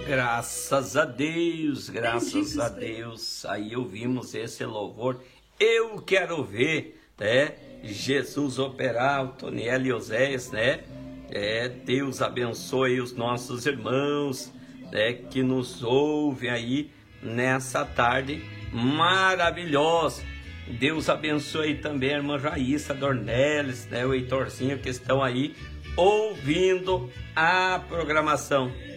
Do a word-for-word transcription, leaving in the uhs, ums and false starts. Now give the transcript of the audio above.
Graças a Deus, graças a Deus. Aí ouvimos esse louvor. Eu quero ver, né? Jesus operar, o Toniel e Oséias, né? É, Deus abençoe os nossos irmãos, né? Que nos ouvem aí nessa tarde maravilhosa. Deus abençoe também a irmã Raíssa Dornelles, né? O Heitorzinho que estão aí ouvindo a programação.